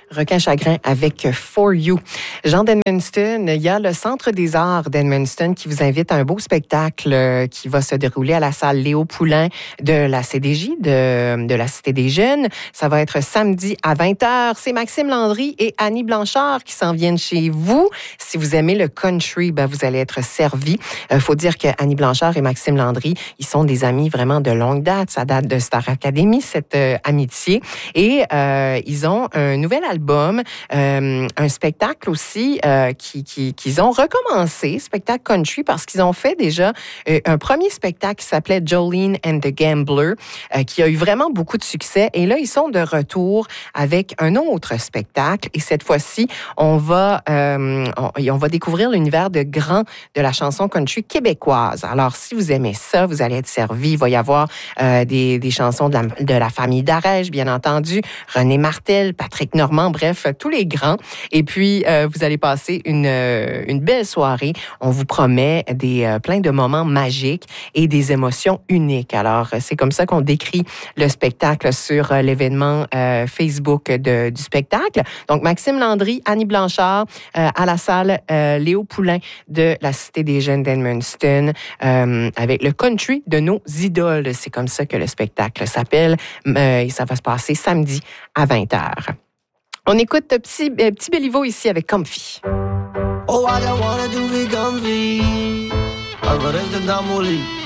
Requin Chagrin avec For You. Jean d'Edmundston, il y a le Centre des arts d'Edmundston qui vous invite à un beau spectacle qui va se dérouler à la salle Léo Poulain de la CDJ, de la Cité des Jeunes. Ça va être samedi à 20h. C'est Maxime Landry et Annie Blanchard qui s'en viennent chez vous. Si vous aimez le country, vous allez être servi. Faut dire que Annie Blanchard et Maxime Landry, ils sont des amis vraiment de longue date. Ça date de Star Academy, cette amitié. Et ils ont un nouvel album, un spectacle aussi qu'ils ont recommencé, spectacle country, parce qu'ils ont fait déjà un premier spectacle qui s'appelait Jolene and the Gambler, qui a eu vraiment beaucoup de succès. Et là, ils sont de retour avec un autre spectacle. Et cette fois-ci, on va découvrir l'univers de grands de la chanson country québécoise. Alors, si vous aimez ça, vous allez être servi. Il va y avoir des chansons de la famille Darèche, bien entendu, René Martel, Patrick Normand, bref, tous les grands. Et puis, vous allez passer une belle soirée. On vous promet plein de moments magiques et des émotions uniques. Alors, c'est comme ça qu'on décrit le spectacle sur l'événement Facebook du spectacle. Donc, Maxime Landry, Annie Blanchard, à la salle Léo Poulain de la Cité des Jeunes d'Edmundston, avec le country de nos idoles. C'est comme ça que le spectacle s'appelle. Et ça va se passer samedi à 20h. On écoute Petit Béliveau ici avec Comfy. Oh, I don't wanna do be comfy. Alvarez de Damoli.